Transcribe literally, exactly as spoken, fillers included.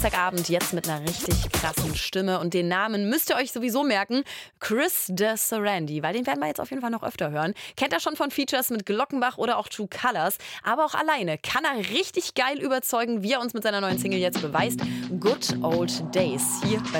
Samstagabend jetzt mit einer richtig krassen Stimme. Und den Namen müsst ihr euch sowieso merken. Chris de Sarandí, weil den werden wir jetzt auf jeden Fall noch öfter hören. Kennt er schon von Features mit Glockenbach oder auch True Colors. Aber auch alleine kann er richtig geil überzeugen, wie er uns mit seiner neuen Single jetzt beweist. Good Old Days. Hier bei